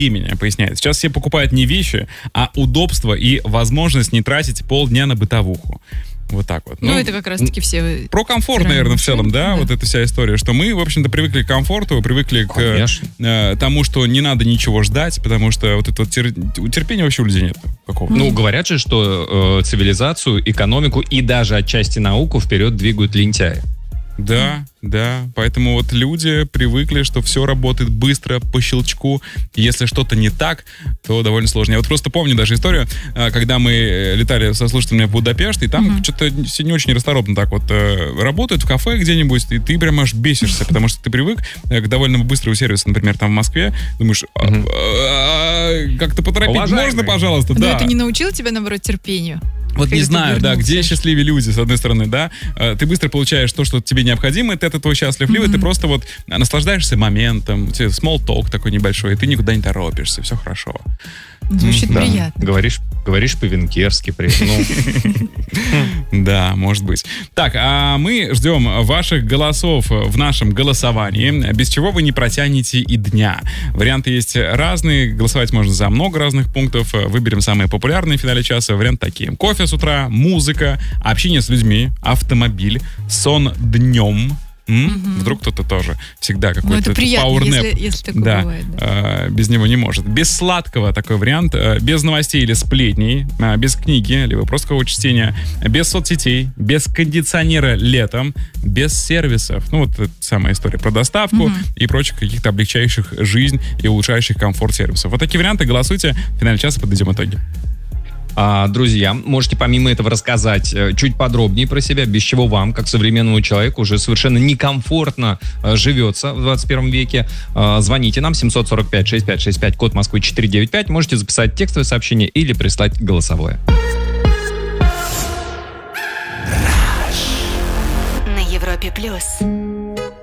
времени, поясняет. Сейчас все покупают не вещи, а удобство и возможность не тратить полдня на бытовуху. Вот так вот. Ну, это как раз-таки все... Про комфорт, наверное, в целом, да, вот эта вся история, что мы, в общем-то, привыкли к комфорту, привыкли к тому, что не надо ничего ждать, потому что вот это вот терпения вообще у людей нет какого-то. Ну, говорят же, что цивилизацию, экономику и даже отчасти науку вперед двигают лентяи. Да, да, поэтому вот люди привыкли, что все работает быстро, по щелчку. Если что-то не так, то довольно сложно. Я вот просто помню даже историю, когда мы летали со слушателями в Будапешт, и там что-то все не очень расторопно так вот работают в кафе где-нибудь, и ты прям аж бесишься, потому что ты привык к довольно быстрому сервису, например, там в Москве, думаешь, как-то поторопить можно, пожалуйста? Но да. это не научило тебя, наоборот, терпению? Вот не знаю, да, где счастливые люди, с одной стороны, да, ты быстро получаешь то, что тебе необходимо, и ты от этого счастлив, либо ты просто вот наслаждаешься моментом, у тебя small talk такой небольшой, и ты никуда не торопишься, все хорошо. Звучит приятно. Говоришь по-венгерски. Да, может быть. Так, а мы ждем ваших голосов в нашем голосовании, без чего вы не протянете и дня. Варианты есть разные, голосовать можно за много разных пунктов. Выберем самые популярные в финале часа. Варианты такие: кофе с утра, музыка, общение с людьми, автомобиль, сон днем. Вдруг кто-то тоже всегда какой-то пауэрнэп. Если такое бывает. Да. Без него не может. Без сладкого такой вариант. Без новостей или сплетней. Без книги, либо просто какого-то чтения. Без соцсетей. Без кондиционера летом. Без сервисов. Ну, вот это самая история про доставку и прочих каких-то облегчающих жизнь и улучшающих комфорт сервисов. Вот такие варианты. Голосуйте. В финале часа подведем итоги. Друзья, можете помимо этого рассказать чуть подробнее про себя, без чего вам, как современному человеку, уже совершенно некомфортно живется в 21 веке. Звоните нам 745-6565, код Москвы 495. Можете записать текстовое сообщение или прислать голосовое. На Европе+.